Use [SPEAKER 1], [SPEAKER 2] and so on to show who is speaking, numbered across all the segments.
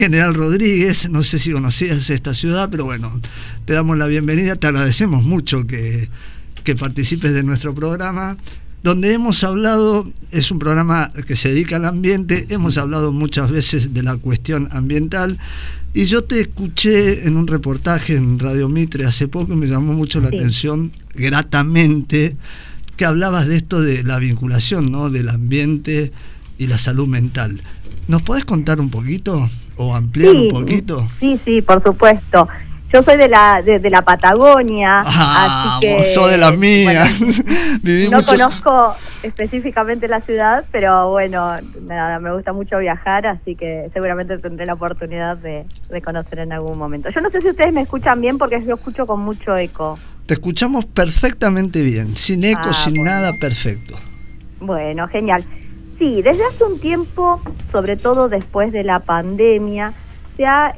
[SPEAKER 1] General Rodríguez. No sé si conocías esta ciudad, pero bueno, te damos la bienvenida, te agradecemos mucho que participes de nuestro programa, donde hemos hablado, es un programa que se dedica al ambiente, hemos hablado muchas veces de la cuestión ambiental, y yo te escuché en un reportaje en Radio Mitre hace poco y me llamó mucho la atención, gratamente, que hablabas de esto de la vinculación, ¿no?, del ambiente y la salud mental. ¿Nos podés contar un poquito o ampliar un poquito?
[SPEAKER 2] Sí, por supuesto. Yo soy de la Patagonia, así que
[SPEAKER 1] vos sos de las mías.
[SPEAKER 2] Bueno, no conozco específicamente la ciudad, pero bueno, nada, me gusta mucho viajar, así que seguramente tendré la oportunidad de conocer en algún momento. Yo no sé si ustedes me escuchan bien, porque yo escucho con mucho eco.
[SPEAKER 1] Te escuchamos perfectamente bien, sin eco, sin nada, perfecto.
[SPEAKER 2] Bueno, genial. Sí, desde hace un tiempo, sobre todo después de la pandemia, se ha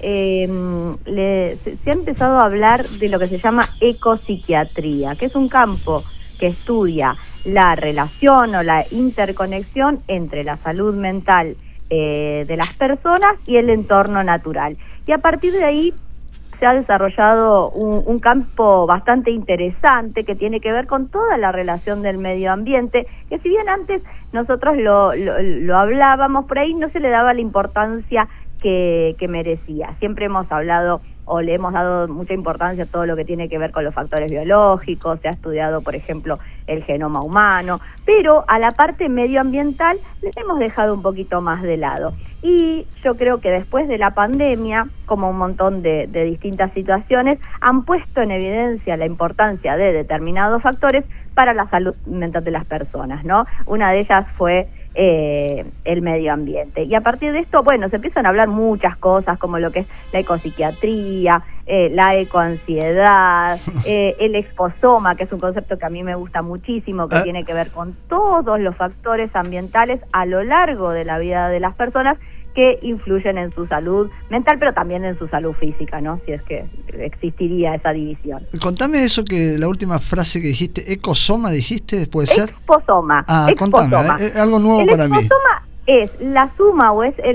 [SPEAKER 2] empezado a hablar de lo que se llama ecopsiquiatría, que es un campo que estudia la relación o la interconexión entre la salud mental de las personas y el entorno natural. Y a partir de ahí se ha desarrollado un campo bastante interesante que tiene que ver con toda la relación del medio ambiente, que si bien antes nosotros lo hablábamos, por ahí no se le daba la importancia que merecía. Siempre hemos hablado o le hemos dado mucha importancia a todo lo que tiene que ver con los factores biológicos, se ha estudiado, por ejemplo, el genoma humano, pero a la parte medioambiental le hemos dejado un poquito más de lado. Y yo creo que después de la pandemia, como un montón de distintas situaciones, han puesto en evidencia la importancia de determinados factores para la salud mental de las personas, ¿no? Una de ellas fue el medio ambiente. Y a partir de esto, bueno, se empiezan a hablar muchas cosas, como lo que es la ecopsiquiatría, la ecoansiedad, el exposoma, que es un concepto que a mí me gusta muchísimo, que tiene que ver con todos los factores ambientales a lo largo de la vida de las personas que influyen en su salud mental, pero también en su salud física, ¿no? Si es que existiría esa división.
[SPEAKER 1] Contame eso, que la última frase que dijiste, ecosoma dijiste, ¿puede ser?
[SPEAKER 2] Exposoma.
[SPEAKER 1] Contame, algo nuevo para mí.
[SPEAKER 2] El exposoma es la suma o es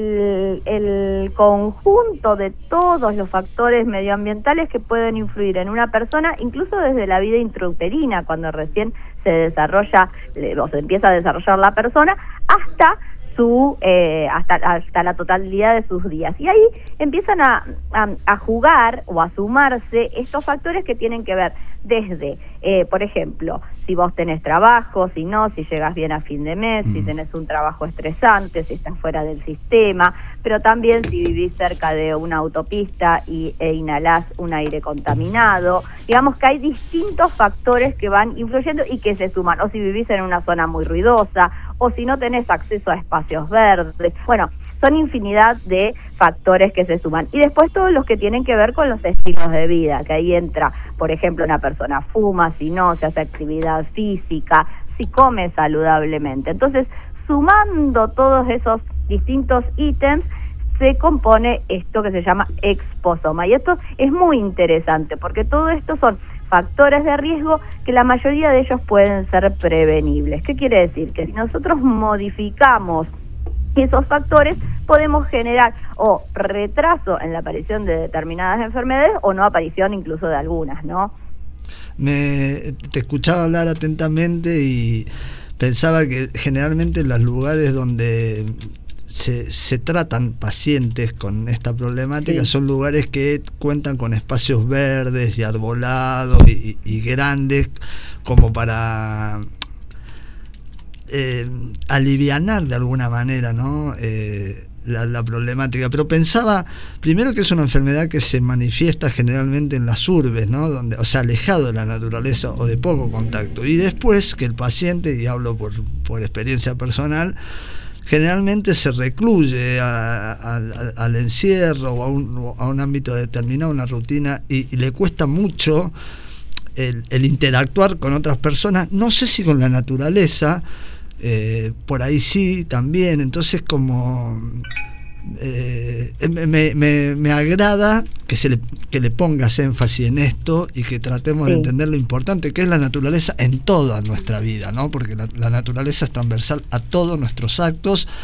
[SPEAKER 2] el conjunto de todos los factores medioambientales que pueden influir en una persona, incluso desde la vida intrauterina, cuando recién se desarrolla o se empieza a desarrollar la persona, hasta la totalidad de sus días. Y ahí empiezan a jugar o a sumarse estos factores que tienen que ver desde, por ejemplo, si vos tenés trabajo, si no, si llegas bien a fin de mes, si tenés un trabajo estresante, si estás fuera del sistema, pero también si vivís cerca de una autopista e inhalás un aire contaminado. Digamos que hay distintos factores que van influyendo y que se suman, o si vivís en una zona muy ruidosa, o si no tenés acceso a espacios verdes. Bueno, son infinidad de factores que se suman. Y después todos los que tienen que ver con los estilos de vida, que ahí entra, por ejemplo, una persona fuma, si no, se hace actividad física, si come saludablemente. Entonces, sumando todos esos distintos ítems, se compone esto que se llama exposoma. Y esto es muy interesante, porque todo esto son factores de riesgo que la mayoría de ellos pueden ser prevenibles. ¿Qué quiere decir? Que si nosotros modificamos esos factores, podemos generar o retraso en la aparición de determinadas enfermedades o no aparición incluso de algunas, ¿no?
[SPEAKER 1] Te escuchaba hablar atentamente y pensaba que generalmente en los lugares donde se tratan pacientes con esta problemática, son lugares que cuentan con espacios verdes y arbolados y grandes, como para alivianar de alguna manera, ¿no?, la problemática. Pero pensaba primero que es una enfermedad que se manifiesta generalmente en las urbes, ¿no?, donde, o sea, alejado de la naturaleza o de poco contacto, y después que el paciente, y hablo por experiencia personal, generalmente se recluye al encierro o a un ámbito determinado, una rutina, y le cuesta mucho el interactuar con otras personas. No sé si con la naturaleza, por ahí sí también. Entonces, como me agrada que le pongas énfasis en esto y que tratemos de entender lo importante que es la naturaleza en toda nuestra vida, ¿no? Porque la naturaleza es transversal a todos nuestros actos,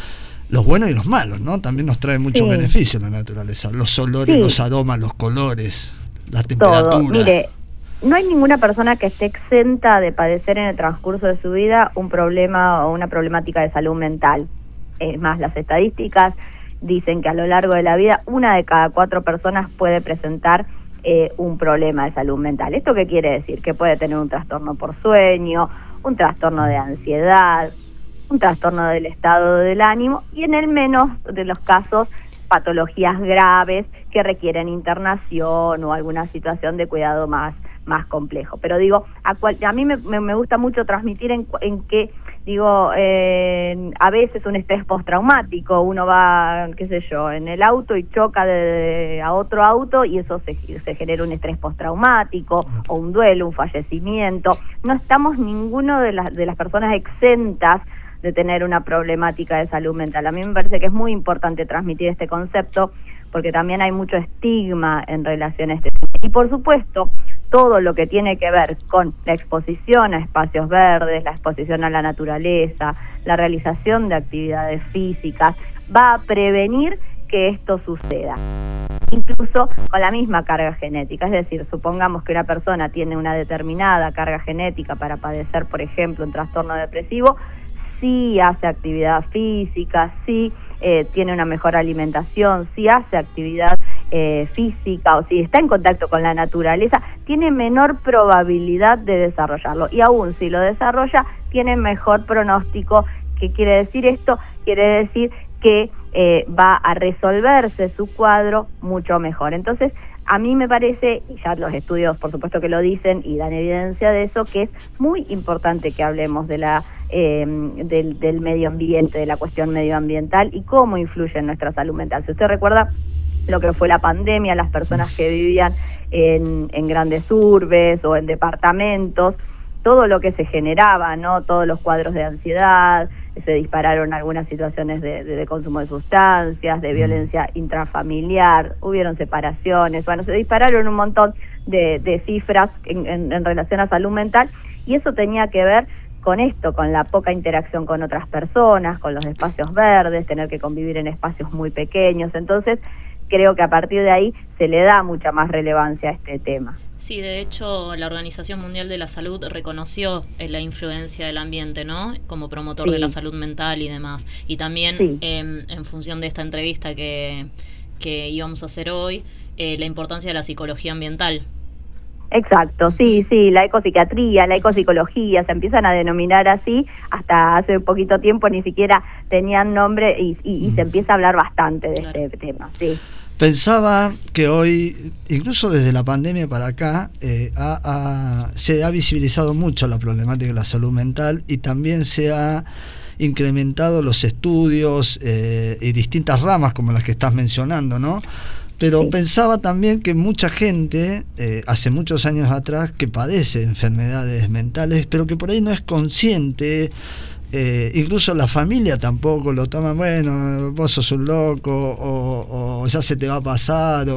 [SPEAKER 1] los buenos y los malos, ¿no? También nos trae muchos beneficios la naturaleza, los olores, los aromas, los colores, la temperatura.
[SPEAKER 2] Todo. Mire, no hay ninguna persona que esté exenta de padecer en el transcurso de su vida un problema o una problemática de salud mental. Es más, las estadísticas dicen que a lo largo de la vida 1 de cada 4 personas puede presentar un problema de salud mental. ¿Esto qué quiere decir? Que puede tener un trastorno por sueño, un trastorno de ansiedad, un trastorno del estado del ánimo y en el menos de los casos patologías graves que requieren internación o alguna situación de cuidado más complejo. Pero digo, a mí me gusta mucho transmitir en que, digo, a veces un estrés postraumático, uno va, qué sé yo, en el auto y choca a otro auto y eso se genera un estrés postraumático o un duelo, un fallecimiento. No estamos ninguno de las personas exentas de tener una problemática de salud mental. A mí me parece que es muy importante transmitir este concepto porque también hay mucho estigma en relación a este tema. Y por supuesto, todo lo que tiene que ver con la exposición a espacios verdes, la exposición a la naturaleza, la realización de actividades físicas, va a prevenir que esto suceda. Incluso con la misma carga genética, es decir, supongamos que una persona tiene una determinada carga genética para padecer, por ejemplo, un trastorno depresivo, si hace actividad física, si tiene una mejor alimentación, si hace actividad física o si está en contacto con la naturaleza, tiene menor probabilidad de desarrollarlo. Y aún si lo desarrolla, tiene mejor pronóstico. ¿Qué quiere decir esto? Quiere decir que va a resolverse su cuadro mucho mejor. Entonces, a mí me parece, y ya los estudios por supuesto que lo dicen y dan evidencia de eso, que es muy importante que hablemos de del medio ambiente, de la cuestión medioambiental y cómo influye en nuestra salud mental. Si usted recuerda lo que fue la pandemia, las personas que vivían en grandes urbes o en departamentos, todo lo que se generaba, ¿no? Todos los cuadros de ansiedad, se dispararon algunas situaciones de consumo de sustancias, de violencia intrafamiliar, hubieron separaciones, bueno, se dispararon un montón de cifras en relación a salud mental y eso tenía que ver con esto, con la poca interacción con otras personas, con los espacios verdes, tener que convivir en espacios muy pequeños. Entonces, creo que a partir de ahí se le da mucha más relevancia a este tema.
[SPEAKER 3] Sí, de hecho, la Organización Mundial de la Salud reconoció la influencia del ambiente, ¿no? Como promotor de la salud mental y demás. Y también, en función de esta entrevista que íbamos a hacer hoy, la importancia de la psicología ambiental.
[SPEAKER 2] Exacto, sí, la ecopsiquiatría, la ecopsicología, se empiezan a denominar así, hasta hace poquito tiempo ni siquiera tenían nombre y se empieza a hablar bastante de este tema, sí.
[SPEAKER 1] Pensaba que hoy, incluso desde la pandemia para acá, se ha visibilizado mucho la problemática de la salud mental y también se ha incrementado los estudios y distintas ramas como las que estás mencionando, ¿no? Pero pensaba también que mucha gente, hace muchos años atrás, que padece enfermedades mentales, pero que por ahí no es consciente, incluso la familia tampoco lo toma, bueno, vos sos un loco, o ya se te va a pasar,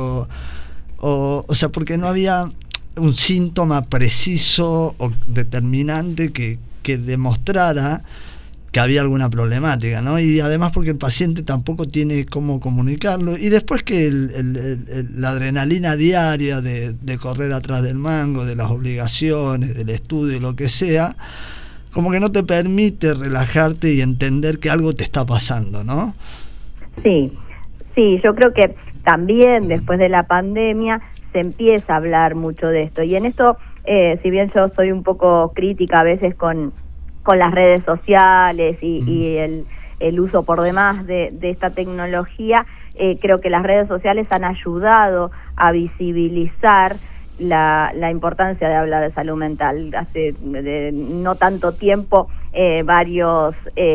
[SPEAKER 1] o sea, porque no había un síntoma preciso o determinante que demostrara que había alguna problemática, ¿no? Y además porque el paciente tampoco tiene cómo comunicarlo, y después que la adrenalina diaria de correr atrás del mango, de las obligaciones, del estudio, lo que sea, como que no te permite relajarte y entender que algo te está pasando, ¿no?
[SPEAKER 2] Sí, yo creo que también después de la pandemia se empieza a hablar mucho de esto, y en esto, si bien yo soy un poco crítica a veces con las redes sociales y el uso por demás de esta tecnología, creo que las redes sociales han ayudado a visibilizar la importancia de hablar de salud mental. Hace no tanto tiempo varios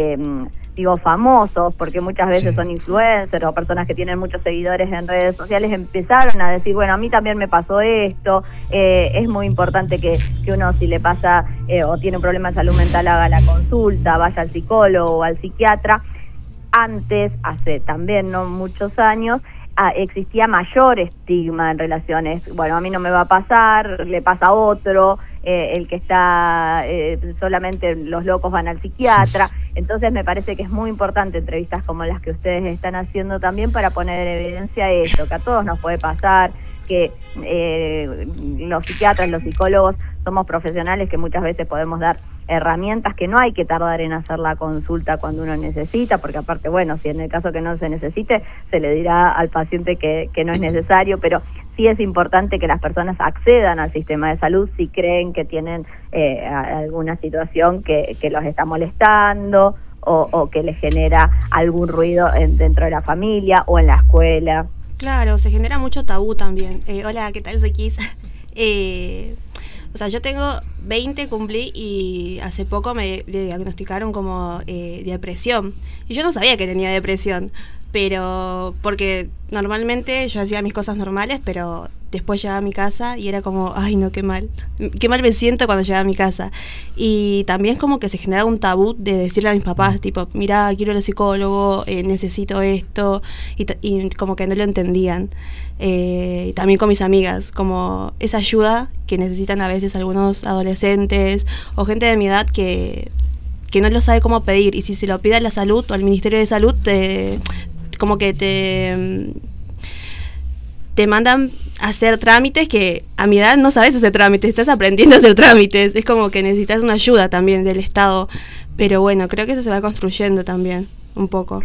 [SPEAKER 2] famosos, porque muchas veces son influencers o personas que tienen muchos seguidores en redes sociales, empezaron a decir, bueno, a mí también me pasó esto, es muy importante que uno, si le pasa o tiene un problema de salud mental, haga la consulta, vaya al psicólogo o al psiquiatra. Antes, hace también no muchos años, existía mayor estigma en relaciones, bueno, a mí no me va a pasar, le pasa a otro, el que está solamente los locos van al psiquiatra. Entonces me parece que es muy importante entrevistas como las que ustedes están haciendo también para poner en evidencia esto, que a todos nos puede pasar, que los psiquiatras, los psicólogos somos profesionales que muchas veces podemos dar herramientas, que no hay que tardar en hacer la consulta cuando uno necesita, porque aparte, bueno, si en el caso que no se necesite, se le dirá al paciente que no es necesario, pero sí es importante que las personas accedan al sistema de salud si creen que tienen alguna situación que los está molestando o que les genera algún ruido dentro de la familia o en la escuela.
[SPEAKER 4] Claro, se genera mucho tabú también. Hola, ¿qué tal? Soy Kiss. O sea, yo tengo 20, cumplí, y hace poco me diagnosticaron como depresión. Y yo no sabía que tenía depresión, pero porque normalmente yo hacía mis cosas normales, pero después llegaba a mi casa y era como, ay no, qué mal me siento cuando llegaba a mi casa. Y también como que se generaba un tabú de decirle a mis papás, tipo, mira, quiero ir al psicólogo, necesito esto, y como que no lo entendían. También con mis amigas, como esa ayuda que necesitan a veces algunos adolescentes o gente de mi edad que no lo sabe cómo pedir, y si se lo pide a la salud o al Ministerio de Salud, como que te mandan a hacer trámites que a mi edad no sabes hacer trámites, estás aprendiendo a hacer trámites, es como que necesitas una ayuda también del Estado, pero bueno, creo que eso se va construyendo también un poco.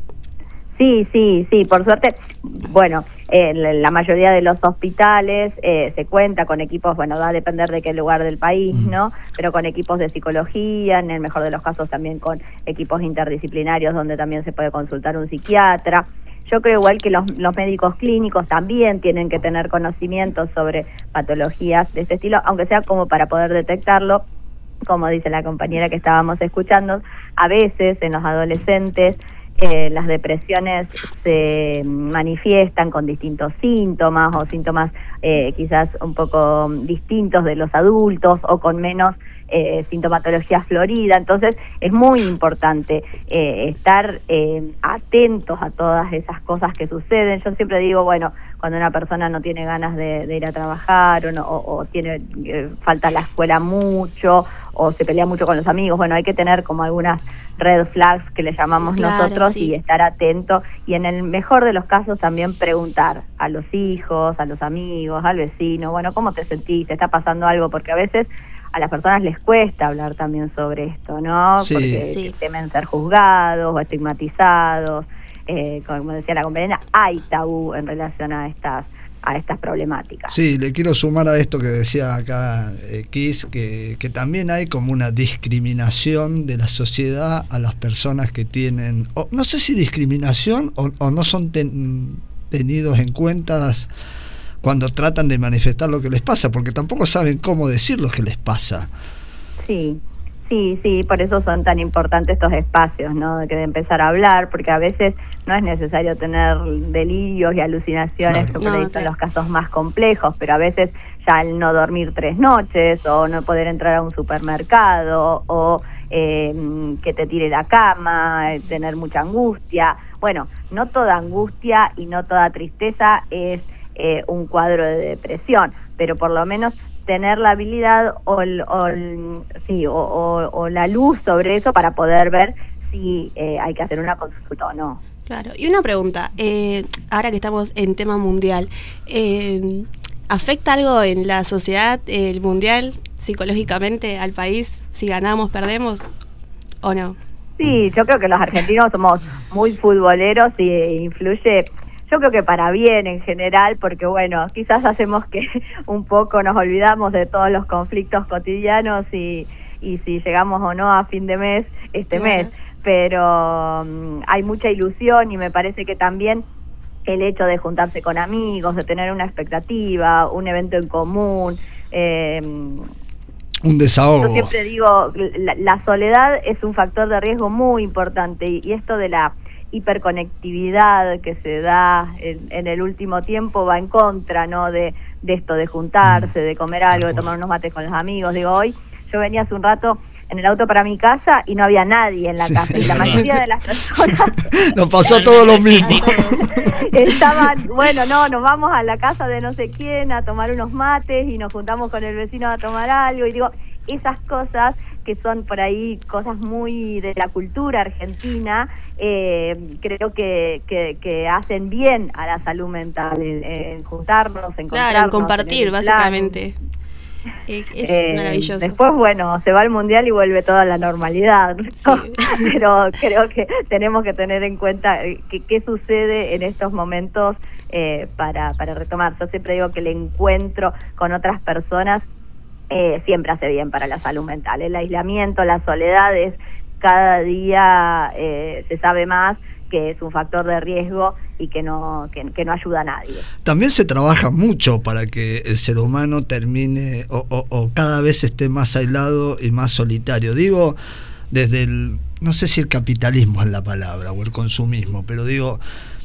[SPEAKER 2] Sí, por suerte, bueno, la mayoría de los hospitales se cuenta con equipos, bueno, va a depender de qué lugar del país, ¿no? Pero con equipos de psicología, en el mejor de los casos también con equipos interdisciplinarios donde también se puede consultar un psiquiatra. Yo creo igual que los médicos clínicos también tienen que tener conocimientos sobre patologías de este estilo, aunque sea como para poder detectarlo, como dice la compañera que estábamos escuchando, a veces en los adolescentes las depresiones se manifiestan con distintos síntomas o síntomas quizás un poco distintos de los adultos o con menos sintomatología florida. Entonces es muy importante estar atentos a todas esas cosas que suceden. Yo siempre digo, bueno, cuando una persona no tiene ganas de ir a trabajar o tiene falta a la escuela mucho o se pelea mucho con los amigos, bueno, hay que tener como algunas red flags que le llamamos nosotros, sí, y estar atento, y en el mejor de los casos también preguntar a los hijos, a los amigos, al vecino, bueno, ¿cómo te sentís? ¿Te está pasando algo? Porque a veces a las personas les cuesta hablar también sobre esto, ¿no?
[SPEAKER 1] Sí.
[SPEAKER 2] Porque temen ser juzgados o estigmatizados, como decía la compañera, hay tabú en relación a estas problemáticas.
[SPEAKER 1] Sí, le quiero sumar a esto que decía acá Kiss, que también hay como una discriminación de la sociedad a las personas que tienen, no sé si discriminación o no son tenidos en cuenta cuando tratan de manifestar lo que les pasa, porque tampoco saben cómo decir lo que les pasa.
[SPEAKER 2] Sí, por eso son tan importantes estos espacios, ¿no? De empezar a hablar, porque a veces no es necesario tener delirios y alucinaciones, que por ahí son los casos más complejos, pero a veces ya el no dormir 3 noches, o no poder entrar a un supermercado, o que te tire la cama, tener mucha angustia. Bueno, no toda angustia y no toda tristeza es un cuadro de depresión, pero por lo menos tener la habilidad o la luz sobre eso para poder ver si hay que hacer una consulta o no.
[SPEAKER 4] Claro, y una pregunta, ahora que estamos en tema mundial, ¿afecta algo en la sociedad, el mundial, psicológicamente al país, si ganamos, perdemos o no?
[SPEAKER 2] Sí, yo creo que los argentinos somos muy futboleros y influye. Yo creo que para bien en general, porque bueno, quizás hacemos que un poco nos olvidamos de todos los conflictos cotidianos y si llegamos o no a fin de mes, mes, pero hay mucha ilusión y me parece que también el hecho de juntarse con amigos, de tener una expectativa, un evento en común,
[SPEAKER 1] un desahogo.
[SPEAKER 2] Yo siempre digo, la soledad es un factor de riesgo muy importante y esto de la hiperconectividad que se da en el último tiempo va en contra, ¿no? De esto de juntarse, de comer algo, de tomar unos mates con los amigos. Digo, hoy yo venía hace un rato en el auto para mi casa y no había nadie en la casa. Y la mayoría de las personas...
[SPEAKER 1] Nos pasó todo lo mismo.
[SPEAKER 2] Estaban, bueno, no, nos vamos a la casa de no sé quién a tomar unos mates y nos juntamos con el vecino a tomar algo. Y digo, esas cosas que son por ahí cosas muy de la cultura argentina, creo que hacen bien a la salud mental, en juntarnos, encontrarnos.
[SPEAKER 4] Claro, en compartir, básicamente. Es maravilloso.
[SPEAKER 2] Después, bueno, se va al mundial y vuelve toda la normalidad, ¿no? Sí. Pero creo que tenemos que tener en cuenta qué sucede en estos momentos para retomar. Yo siempre digo que el encuentro con otras personas siempre hace bien para la salud mental. El aislamiento, las soledades, cada día se sabe más que es un factor de riesgo y que no ayuda a nadie.
[SPEAKER 1] También se trabaja mucho para que el ser humano termine o cada vez esté más aislado y más solitario. Digo, desde el, no sé si el capitalismo es la palabra o el consumismo, pero digo,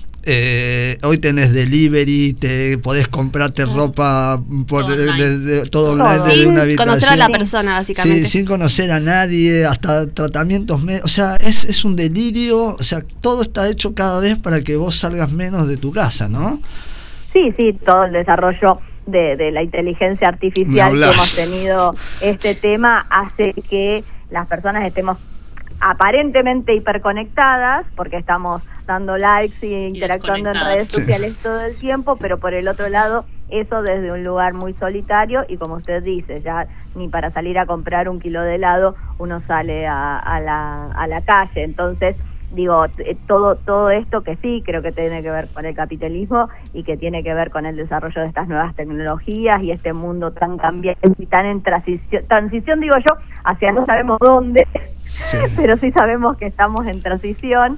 [SPEAKER 1] hoy tenés delivery, te podés comprarte ropa por todo online desde una habitación,
[SPEAKER 4] conocer a la persona, básicamente.
[SPEAKER 1] Sí, sin conocer a nadie, hasta tratamientos o sea, es un delirio. O sea, todo está hecho cada vez para que vos salgas menos de tu casa, ¿no?
[SPEAKER 2] Sí, todo el desarrollo de la inteligencia artificial que hemos tenido, este tema hace que las personas estemos aparentemente hiperconectadas, porque estamos dando likes e interactuando en redes sociales todo el tiempo, pero por el otro lado, eso desde un lugar muy solitario, y como usted dice, ya ni para salir a comprar un kilo de helado uno sale a la calle. Entonces, digo, todo esto que sí, creo que tiene que ver con el capitalismo y que tiene que ver con el desarrollo de estas nuevas tecnologías y este mundo tan cambiante y tan en transición, digo yo, hacia no sabemos dónde, pero sí sabemos que estamos en transición.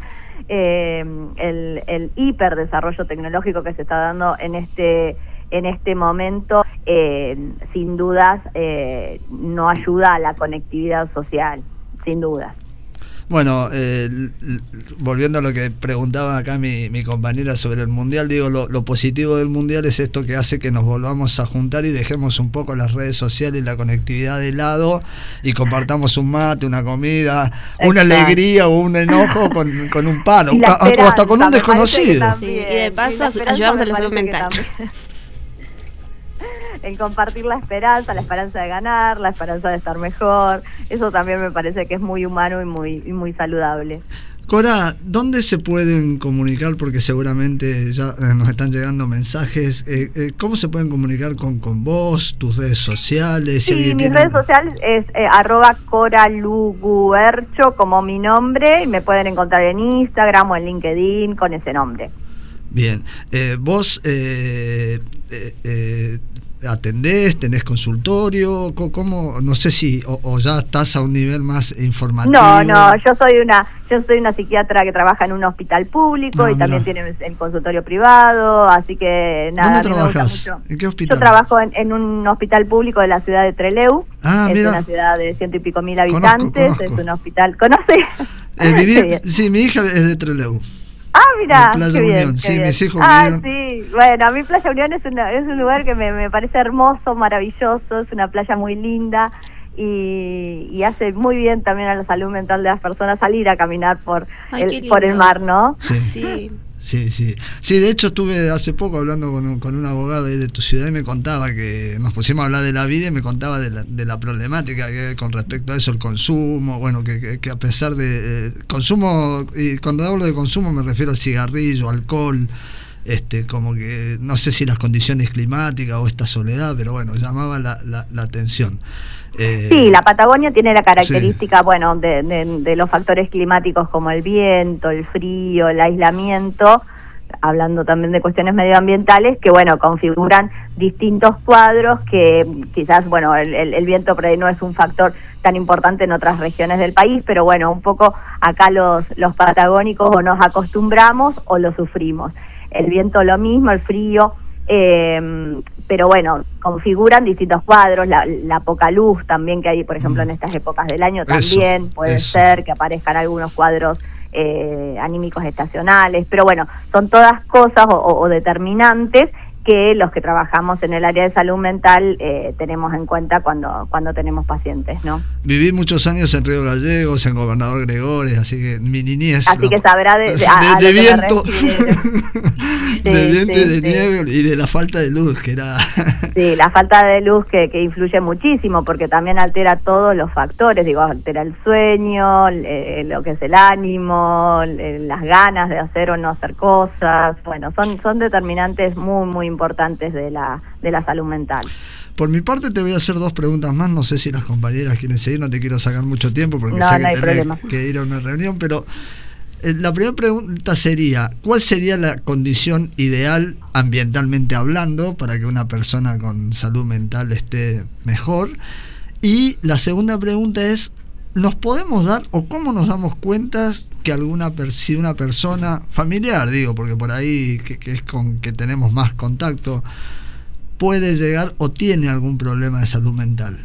[SPEAKER 2] El hiperdesarrollo tecnológico que se está dando en este momento, sin dudas, no ayuda a la conectividad social, sin dudas.
[SPEAKER 1] Bueno, volviendo a lo que preguntaba acá mi compañera sobre el Mundial, digo, lo positivo del Mundial es esto que hace que nos volvamos a juntar y dejemos un poco las redes sociales y la conectividad de lado y compartamos un mate, una comida, una alegría o un enojo con un palo, o hasta con un desconocido.
[SPEAKER 4] Sí, y de paso ayudamos a la salud mental.
[SPEAKER 2] El compartir la esperanza de ganar, la esperanza de estar mejor, eso también me parece que es muy humano y muy saludable.
[SPEAKER 1] Cora, ¿dónde se pueden comunicar? Porque seguramente ya nos están llegando mensajes. ¿Cómo se pueden comunicar con vos, tus redes sociales?
[SPEAKER 2] Sí, mis redes sociales es @coraluguercho, como mi nombre, y me pueden encontrar en Instagram o en LinkedIn con ese nombre.
[SPEAKER 1] Bien, vos atendés, tenés consultorio, ¿cómo? No sé si o ya estás a un nivel más informativo.
[SPEAKER 2] No, yo soy una psiquiatra que trabaja en un hospital público y también tiene el consultorio privado, así que nada.
[SPEAKER 1] ¿Dónde trabajás? ¿En qué hospital?
[SPEAKER 2] Yo trabajo en un hospital público de la ciudad de Trelew. Es una ciudad de 100 y pico mil habitantes. Conozco. Es un hospital. ¿Conoce?
[SPEAKER 1] Sí, mi hija es de Trelew.
[SPEAKER 2] Mira,
[SPEAKER 1] Playa Unión, sí, mis hijos
[SPEAKER 2] vivieron. Sí, bueno, a mí Playa Unión es un lugar que me parece hermoso, maravilloso, es una playa muy linda y hace muy bien también a la salud mental de las personas salir a caminar por el mar, ¿no?
[SPEAKER 1] Sí. Sí, de hecho estuve hace poco hablando con un abogado ahí de tu ciudad y me contaba que nos pusimos a hablar de la vida y me contaba de la problemática que hay con respecto a eso, el consumo, bueno, que a pesar de consumo, y cuando hablo de consumo me refiero al cigarrillo, alcohol, como que no sé si las condiciones climáticas o esta soledad, pero bueno, llamaba la atención.
[SPEAKER 2] Sí, la Patagonia tiene la característica, bueno, de los factores climáticos como el viento, el frío, el aislamiento, hablando también de cuestiones medioambientales, que bueno, configuran distintos cuadros que quizás, bueno, el viento por ahí no es un factor tan importante en otras regiones del país, pero bueno, un poco acá los patagónicos o nos acostumbramos o lo sufrimos. El viento lo mismo, el frío, pero bueno, configuran distintos cuadros, la poca luz también que hay, por ejemplo, en estas épocas del año también puede ser que aparezcan algunos cuadros anímicos estacionales, pero bueno, son todas cosas o determinantes que los que trabajamos en el área de salud mental tenemos en cuenta cuando tenemos pacientes, ¿no?
[SPEAKER 1] Viví muchos años en Río Gallegos, en Gobernador Gregores, así que mi niñez...
[SPEAKER 2] Así que sabrá de
[SPEAKER 1] viento, de viento y de
[SPEAKER 2] sí.
[SPEAKER 1] nieve y de la falta de luz, que era...
[SPEAKER 2] Sí, la falta de luz que influye muchísimo, porque también altera todos los factores, digo, altera el sueño, lo que es el ánimo, las ganas de hacer o no hacer cosas, bueno, son determinantes muy, muy importantes de la salud mental.
[SPEAKER 1] Por mi parte te voy a hacer 2 preguntas más, no sé si las compañeras quieren seguir, no te quiero sacar mucho tiempo porque sé que tenés que ir a una reunión, pero la primera pregunta sería, ¿cuál sería la condición ideal ambientalmente hablando para que una persona con salud mental esté mejor? Y la segunda pregunta es, ¿nos podemos dar o cómo nos damos cuenta que si una persona familiar, digo, porque por ahí que es con que tenemos más contacto, puede llegar o tiene algún problema de salud mental?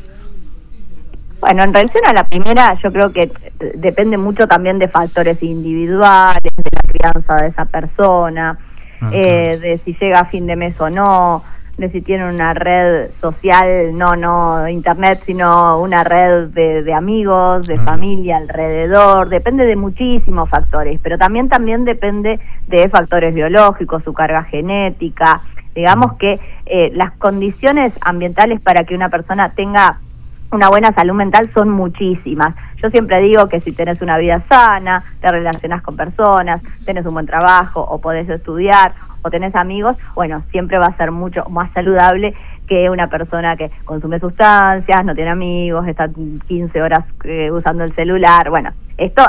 [SPEAKER 2] Bueno, en relación a la primera, yo creo que depende mucho también de factores individuales, de la crianza de esa persona, claro, de si llega a fin de mes o no, de si tiene una red social, no internet, sino una red de amigos, de familia alrededor, depende de muchísimos factores, pero también depende de factores biológicos, su carga genética, digamos que las condiciones ambientales para que una persona tenga una buena salud mental son muchísimas. Yo siempre digo que si tenés una vida sana, te relacionás con personas, tenés un buen trabajo, o podés estudiar, o tenés amigos, bueno, siempre va a ser mucho más saludable que una persona que consume sustancias, no tiene amigos, está 15 horas usando el celular. Bueno, esto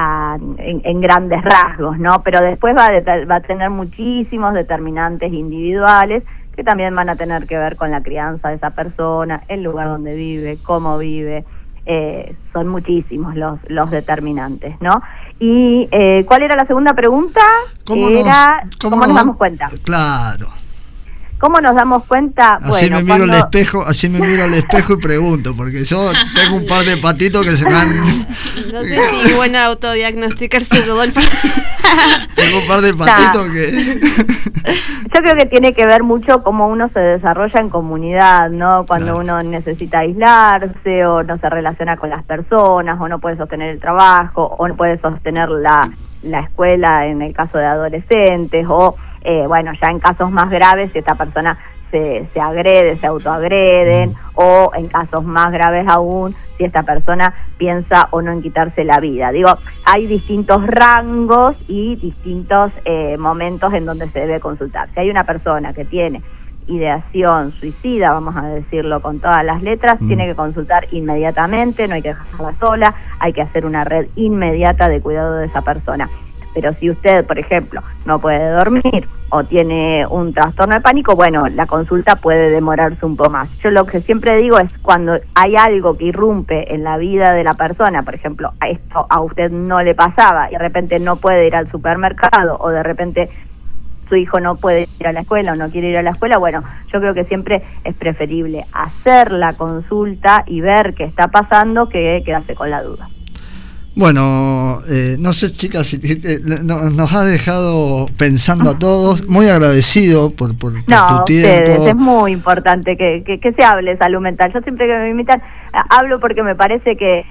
[SPEAKER 2] en grandes rasgos, ¿no? Pero después va a tener muchísimos determinantes individuales que también van a tener que ver con la crianza de esa persona, el lugar donde vive, cómo vive. Son muchísimos los determinantes, ¿no? Y ¿cuál era la segunda pregunta?
[SPEAKER 1] ¿Cómo
[SPEAKER 2] nos damos cuenta?
[SPEAKER 1] Claro.
[SPEAKER 2] ¿Cómo nos damos cuenta?
[SPEAKER 1] Así me miro al espejo y pregunto, porque yo tengo un par de patitos que se me han...
[SPEAKER 4] No sé si bueno autodiagnosticarse, Rodolfo.
[SPEAKER 1] Tengo un par de patitos que...
[SPEAKER 2] Yo creo que tiene que ver mucho cómo uno se desarrolla en comunidad, ¿no? Cuando uno necesita aislarse, o no se relaciona con las personas, o no puede sostener el trabajo, o no puede sostener la escuela en el caso de adolescentes, o... bueno, ya en casos más graves, si esta persona se agrede, se autoagreden, o en casos más graves aún, si esta persona piensa o no en quitarse la vida. Digo, hay distintos rangos y distintos momentos en donde se debe consultar. Si hay una persona que tiene ideación suicida, vamos a decirlo con todas las letras, tiene que consultar inmediatamente, no hay que dejarla sola, hay que hacer una red inmediata de cuidado de esa persona. Pero si usted, por ejemplo, no puede dormir o tiene un trastorno de pánico, bueno, la consulta puede demorarse un poco más. Yo lo que siempre digo es cuando hay algo que irrumpe en la vida de la persona, por ejemplo, a esto a usted no le pasaba y de repente no puede ir al supermercado, o de repente su hijo no puede ir a la escuela o no quiere ir a la escuela, bueno, yo creo que siempre es preferible hacer la consulta y ver qué está pasando que quedarse con la duda.
[SPEAKER 1] Bueno, no sé, chicas, si nos ha dejado pensando a todos. Muy agradecido por tu tiempo.
[SPEAKER 2] Ustedes, es muy importante que se hable de salud mental. Yo siempre que me invitan hablo porque me parece que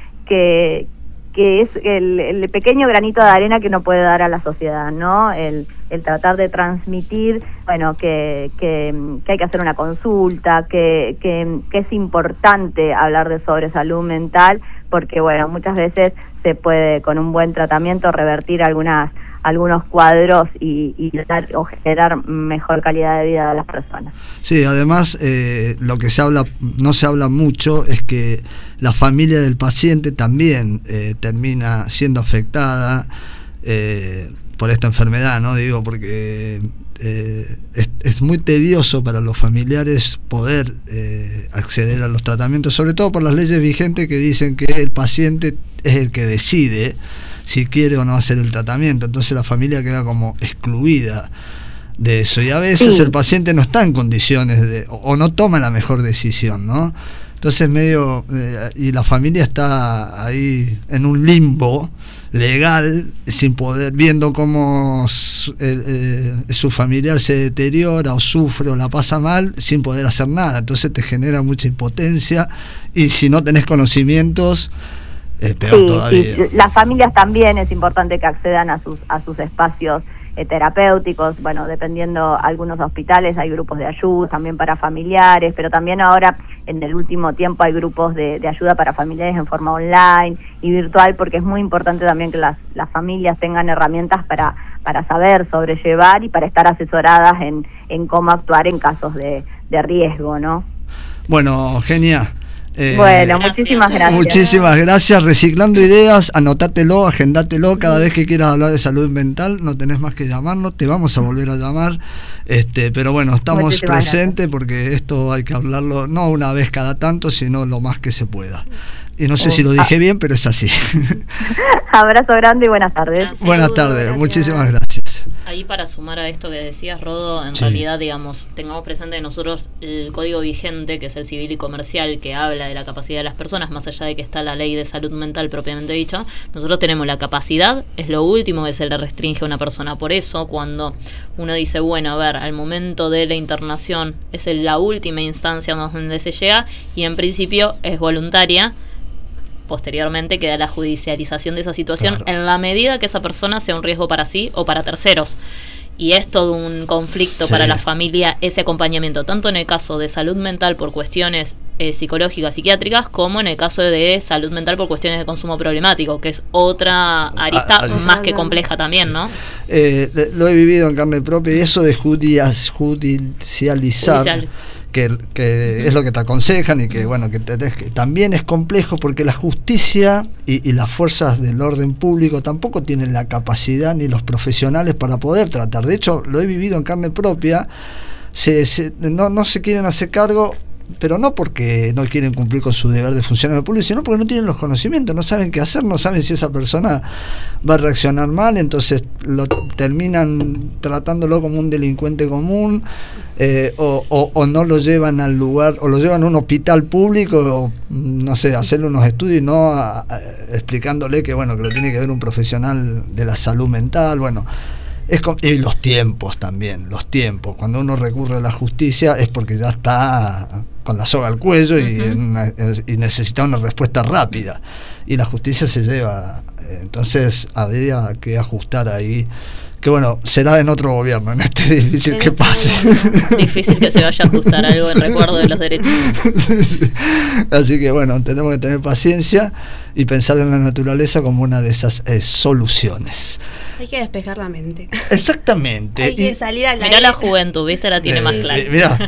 [SPEAKER 2] es el pequeño granito de arena que uno puede dar a la sociedad, ¿no? El tratar de transmitir, bueno, que hay que hacer una consulta, que es importante hablar sobre salud mental, porque, bueno, muchas veces se puede, con un buen tratamiento, revertir algunos cuadros y dar o generar mejor calidad de vida de las personas.
[SPEAKER 1] Sí, además lo que no se habla mucho es que la familia del paciente también termina siendo afectada por esta enfermedad, ¿no? Digo, porque es muy tedioso para los familiares poder acceder a los tratamientos, sobre todo por las leyes vigentes que dicen que el paciente es el que decide si quiere o no hacer el tratamiento. Entonces la familia queda como excluida de eso, y a veces el paciente no está en condiciones o no toma la mejor decisión, ¿no? Entonces medio, y la familia está ahí en un limbo legal, sin poder, viendo cómo su familiar se deteriora o sufre o la pasa mal, sin poder hacer nada. Entonces te genera mucha impotencia, y si no tenés conocimientos, peor todavía.
[SPEAKER 2] Sí. Las familias también es importante que accedan a sus espacios terapéuticos. Bueno, dependiendo, algunos hospitales hay grupos de ayuda también para familiares, pero también ahora en el último tiempo hay grupos de ayuda para familiares en forma online y virtual, porque es muy importante también que las familias tengan herramientas para saber sobrellevar y para estar asesoradas en cómo actuar en casos de riesgo, ¿no?
[SPEAKER 1] Bueno, genial.
[SPEAKER 2] Bueno, muchísimas gracias.
[SPEAKER 1] Muchísimas gracias. Reciclando Ideas, anotátelo, agendátelo. Cada vez que quieras hablar de salud mental, no tenés más que llamarnos, te vamos a volver a llamar. Pero bueno, estamos presentes porque esto hay que hablarlo no una vez cada tanto, sino lo más que se pueda. Y no sé si lo dije bien, pero es así.
[SPEAKER 2] Abrazo grande y buenas tardes.
[SPEAKER 3] Gracias.
[SPEAKER 1] Buenas tardes, gracias. Muchísimas gracias.
[SPEAKER 3] Ahí, para sumar a esto que decías, Rodo, en realidad, digamos, tengamos presente nosotros el código vigente, que es el civil y comercial, que habla de la capacidad de las personas, más allá de que está la ley de salud mental propiamente dicha. Nosotros tenemos la capacidad, es lo último que se le restringe a una persona. Por eso, cuando uno dice, bueno, a ver, al momento de la internación es la última instancia donde se llega, y en principio es voluntaria, posteriormente queda la judicialización de esa situación, claro, en la medida que esa persona sea un riesgo para sí o para terceros. Y es todo un conflicto para la familia ese acompañamiento, tanto en el caso de salud mental por cuestiones psicológicas, psiquiátricas, como en el caso de salud mental por cuestiones de consumo problemático, que es otra arista más que compleja también, ¿no?
[SPEAKER 1] Lo he vivido en carne propia, y eso de judicializar, que es lo que te aconsejan, y que bueno, que también es complejo, porque la justicia y las fuerzas del orden público tampoco tienen la capacidad ni los profesionales para poder tratar. De hecho, lo he vivido en carne propia. No se quieren hacer cargo, pero no porque no quieren cumplir con su deber de funcionario público, sino porque no tienen los conocimientos, no saben qué hacer, no saben si esa persona va a reaccionar mal, entonces lo terminan tratándolo como un delincuente común, o no lo llevan al lugar, o lo llevan a un hospital público, o no sé, hacerle unos estudios, y no explicándole que bueno, que lo tiene que ver un profesional de la salud mental. Bueno, y los tiempos también, cuando uno recurre a la justicia es porque ya está con la soga al cuello y necesita una respuesta rápida, y la justicia se lleva, entonces habría que ajustar ahí, que bueno, será en otro gobierno, en este difícil que pase.
[SPEAKER 3] Difícil que se vaya a ajustar algo en recuerdo de los derechos.
[SPEAKER 1] Sí. Así que bueno, tenemos que tener paciencia y pensar en la naturaleza como una de esas soluciones.
[SPEAKER 4] Hay que despejar la mente.
[SPEAKER 1] Exactamente.
[SPEAKER 4] Hay que salir al aire.
[SPEAKER 3] Mirá la juventud, ¿viste? La tiene más clara.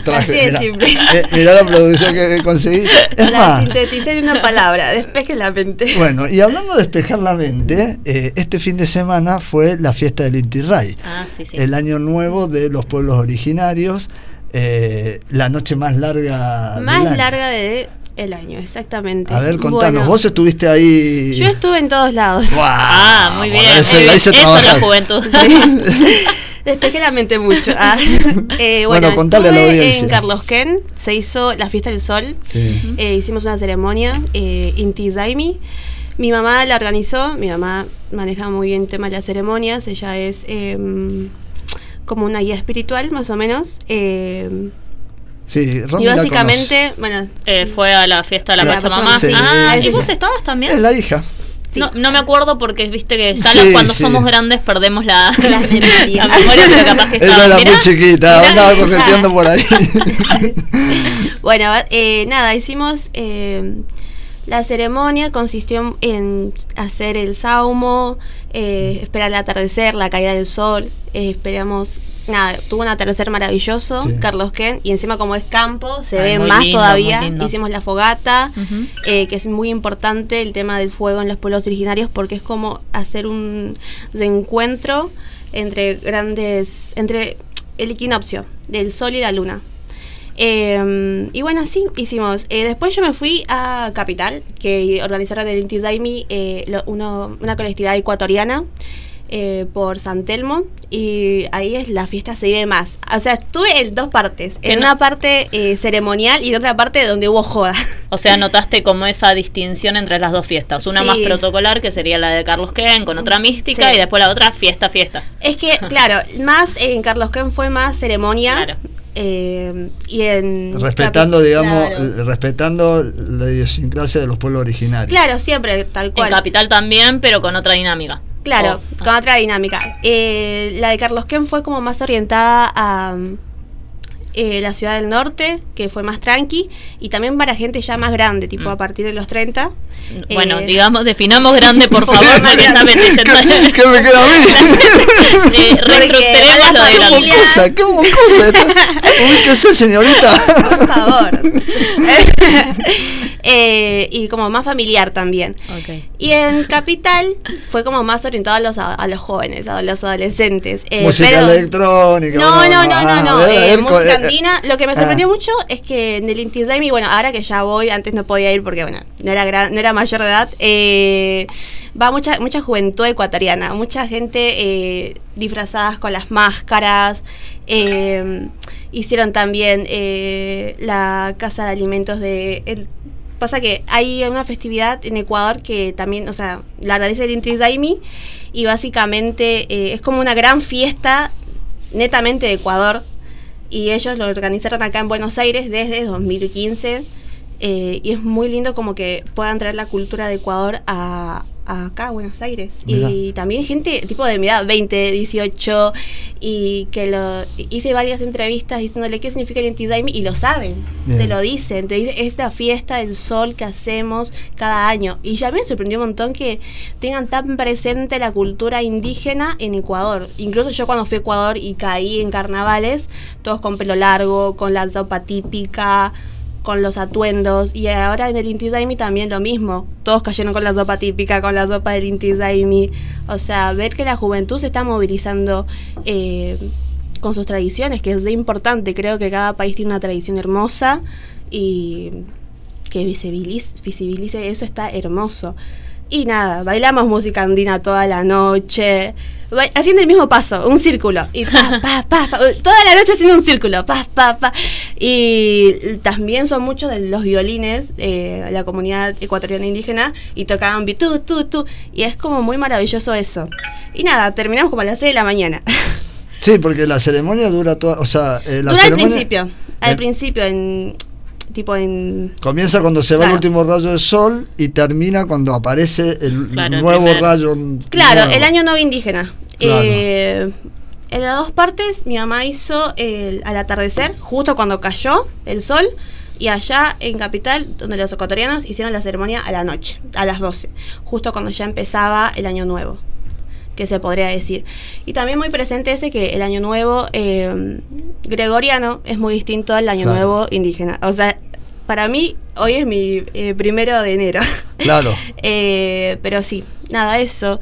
[SPEAKER 1] Mirá la producción que conseguí.
[SPEAKER 4] La sinteticé en una palabra: despeje la mente.
[SPEAKER 1] Bueno, y hablando de despejar la mente, este fin de semana fue la fiesta del Inti Raymi,
[SPEAKER 3] sí.
[SPEAKER 1] El año nuevo de los pueblos originarios, la noche más larga
[SPEAKER 4] de el año, exactamente.
[SPEAKER 1] A ver, contanos, vos estuviste ahí.
[SPEAKER 4] Yo estuve en todos lados.
[SPEAKER 1] Wow,
[SPEAKER 3] muy bien.
[SPEAKER 1] Eso es la
[SPEAKER 3] juventud.
[SPEAKER 4] Despejé la mente mucho.
[SPEAKER 1] Bueno, contale a la audiencia.
[SPEAKER 4] En Carlos Ken se hizo la fiesta del sol.
[SPEAKER 1] Sí.
[SPEAKER 4] Hicimos una ceremonia, Inti Raymi. Mi mamá la organizó. Mi mamá maneja muy bien el tema de las ceremonias. Ella es como una guía espiritual, más o menos.
[SPEAKER 1] Sí,
[SPEAKER 4] y básicamente, bueno,
[SPEAKER 3] fue a la fiesta de la Pachamama.
[SPEAKER 1] Sí.
[SPEAKER 3] ¿Y vos estabas también?
[SPEAKER 1] Es la hija.
[SPEAKER 3] Sí. No me acuerdo, porque viste que ya cuando somos grandes perdemos la memoria, pero capaz que estaba.
[SPEAKER 1] Ella era muy chiquita, andaba correteando por ahí.
[SPEAKER 4] Bueno, nada, hicimos la ceremonia, consistió en hacer el saumo, esperar el atardecer, la caída del sol, esperamos. Nada, tuvo un atardecer maravilloso, sí. Carlos Ken, y encima como es campo, se ve más lindo, todavía. Hicimos la fogata, que es muy importante el tema del fuego en los pueblos originarios, porque es como hacer un reencuentro entre el equinoccio del sol y la luna. Y bueno, así hicimos. Después yo me fui a Capital, que organizaron el Inti Raymi, una colectividad ecuatoriana, por San Telmo, y ahí la fiesta se vive más. O sea, estuve en dos partes, en una parte ceremonial y en otra parte donde hubo joda.
[SPEAKER 3] O sea, notaste como esa distinción entre las dos fiestas. Una más protocolar, que sería la de Carlos Ken, con otra mística, y después la otra fiesta.
[SPEAKER 4] Es que, claro, más en Carlos Ken fue más ceremonia.
[SPEAKER 3] Claro.
[SPEAKER 4] Y en
[SPEAKER 1] respetando, respetando la idiosincrasia de los pueblos originarios.
[SPEAKER 4] Claro, siempre, tal cual.
[SPEAKER 3] En Capital también, pero con otra dinámica.
[SPEAKER 4] Claro, con otra dinámica. La de Carlos Ken fue como más orientada a la ciudad del norte, que fue más tranqui, y también para gente ya más grande, tipo a partir de los 30.
[SPEAKER 3] Bueno, definamos grande, por favor, porque ya me dicen...
[SPEAKER 1] ¿Qué me queda a mí?
[SPEAKER 3] Reestructuremos lo de grande.
[SPEAKER 1] ¿Qué mocosa? Ubíquese, señorita.
[SPEAKER 4] Por favor. Y como más familiar también.
[SPEAKER 3] Okay.
[SPEAKER 4] Y en Capital fue como más orientado a los jóvenes, a los adolescentes.
[SPEAKER 1] Música electrónica.
[SPEAKER 4] No. Música andina. Lo que me sorprendió mucho es que en el Inti Raymi, bueno, ahora que ya voy, antes no podía ir porque, bueno, no era mayor de edad, va mucha juventud ecuatoriana, mucha gente disfrazadas con las máscaras. Hicieron también la casa de alimentos pasa que hay una festividad en Ecuador que también, o sea, la organiza el Inti Raymi, y básicamente es como una gran fiesta netamente de Ecuador, y ellos lo organizaron acá en Buenos Aires desde 2015, y es muy lindo como que puedan traer la cultura de Ecuador acá a Buenos Aires. Mirá. Y también gente tipo de mi edad, 20, 18, y que hice varias entrevistas diciéndole qué significa el Inti Raymi, y lo saben. Bien. Te dicen, esta fiesta del sol que hacemos cada año. Y ya me sorprendió un montón que tengan tan presente la cultura indígena en Ecuador. Incluso yo cuando fui a Ecuador y caí en carnavales, todos con pelo largo, con la ropa típica, con los atuendos, y ahora en el Inti Raymi también lo mismo, todos cayeron con la ropa típica, con la ropa del Inti Raymi. O sea, ver que la juventud se está movilizando con sus tradiciones, que es de importante. Creo que cada país tiene una tradición hermosa, y que visibilice eso está hermoso. Y nada, bailamos música andina toda la noche, haciendo el mismo paso, un círculo, y toda la noche haciendo un círculo, y también son muchos de los violines, la comunidad ecuatoriana indígena, y tocaban tú, y es como muy maravilloso eso. Y nada, terminamos como a las 6 de la mañana.
[SPEAKER 1] Sí, porque la ceremonia dura toda, o sea,
[SPEAKER 4] dura al principio,
[SPEAKER 1] comienza cuando se va el último rayo de sol y termina cuando aparece el nuevo rayo.
[SPEAKER 4] Claro,
[SPEAKER 1] nuevo.
[SPEAKER 4] El año nuevo indígena.
[SPEAKER 1] Claro.
[SPEAKER 4] En las dos partes, mi mamá hizo al atardecer, justo cuando cayó el sol, y allá en Capital, donde los ecuatorianos hicieron la ceremonia a la noche, a las 12, justo cuando ya empezaba el año nuevo, que se podría decir. Y también muy presente ese que el año nuevo gregoriano es muy distinto al año nuevo indígena. O sea, para mí hoy es mi 1 de enero.
[SPEAKER 1] Claro.
[SPEAKER 4] Pero sí, nada, eso.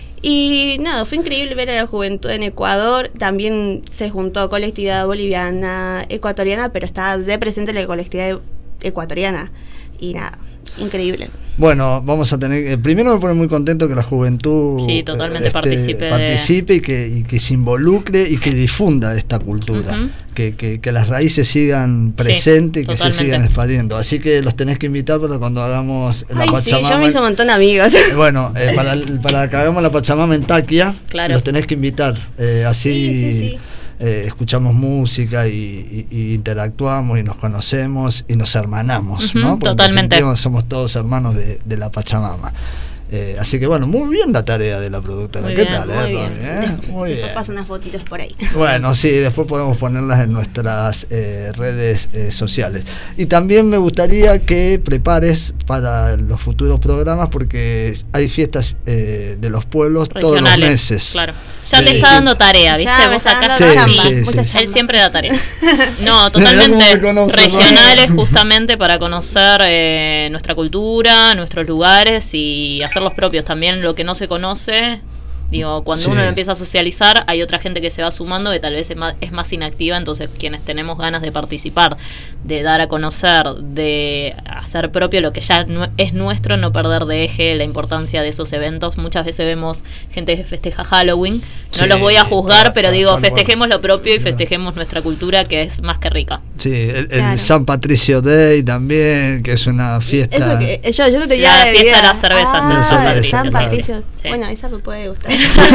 [SPEAKER 4] Y nada, fue increíble ver a la juventud en Ecuador. También se juntó colectividad boliviana, ecuatoriana, pero estaba de presente la colectividad ecuatoriana. Y nada, increíble.
[SPEAKER 1] Bueno, vamos a tener... primero me pone muy contento que la juventud
[SPEAKER 3] totalmente
[SPEAKER 1] participe y que se involucre y que difunda esta cultura. Uh-huh. Que las raíces sigan presentes y que se sigan expandiendo. Así que los tenés que invitar para cuando hagamos la Pachamama.
[SPEAKER 4] Sí, yo me hice un montón de amigos.
[SPEAKER 1] Bueno, para que hagamos la Pachamama en Taquia, los tenés que invitar. Así... Sí. Escuchamos música y interactuamos y nos conocemos y nos hermanamos, ¿no? Porque
[SPEAKER 3] totalmente.
[SPEAKER 1] Somos todos hermanos de la Pachamama. Así que bueno, muy bien la tarea de la productora. ¿Qué tal?
[SPEAKER 4] Muy bien. Muy bien. Después paso unas fotitos por ahí.
[SPEAKER 1] Bueno, sí, después podemos ponerlas en nuestras redes sociales. Y también me gustaría que prepares para los futuros programas, porque hay fiestas de los pueblos todos los meses.
[SPEAKER 3] Claro. Ya te está dando tarea, ¿viste? Vos acá él siempre da tarea. No, totalmente regionales, justamente para conocer nuestra cultura, nuestros lugares y hacerlos propios. También lo que no se conoce, digo, cuando uno empieza a socializar, hay otra gente que se va sumando que tal vez es más inactiva, entonces quienes tenemos ganas de participar, de dar a conocer, de hacer propio lo que ya es nuestro, no perder de eje la importancia de esos eventos. Muchas veces vemos gente que festeja Halloween, No los voy a juzgar, pero digo, festejemos lo propio y festejemos nuestra cultura, que es más que rica.
[SPEAKER 1] Sí, el San Patricio Day también, que es una fiesta.
[SPEAKER 4] Eso que yo no tenía
[SPEAKER 3] la fiesta de las cervezas.
[SPEAKER 4] San Patricio.
[SPEAKER 3] Sí.
[SPEAKER 4] Bueno, esa me puede gustar.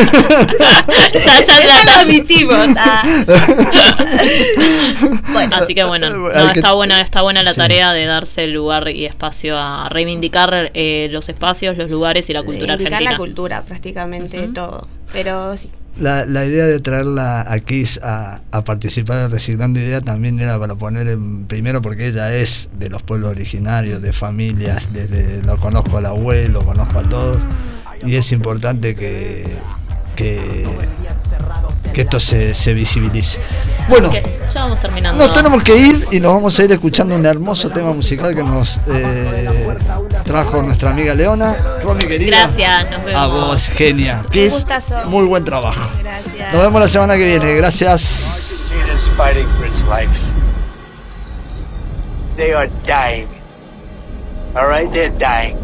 [SPEAKER 3] ya
[SPEAKER 4] lo admitimos.
[SPEAKER 3] Bueno, así que bueno, está buena la tarea de darse el lugar y espacio a reivindicar los espacios, los lugares y la cultura argentina.
[SPEAKER 4] La cultura, prácticamente todo. Pero sí.
[SPEAKER 1] La idea de traerla a Kiss a participar de Reciclando Ideas también era para poner primero porque ella es de los pueblos originarios, de familias, desde lo conozco al abuelo, conozco a todos, y es importante que esto se visibilice. Bueno,
[SPEAKER 3] ya vamos terminando.
[SPEAKER 1] Nos tenemos que ir y nos vamos a ir escuchando un hermoso tema musical que nos trajo nuestra amiga Leona. Romy, querida.
[SPEAKER 3] Gracias, nos vemos.
[SPEAKER 1] A vos, genia. Kiss, muy buen trabajo.
[SPEAKER 4] Gracias.
[SPEAKER 1] Nos vemos la semana que viene. Gracias.
[SPEAKER 5] They are dying. All right, they're dying.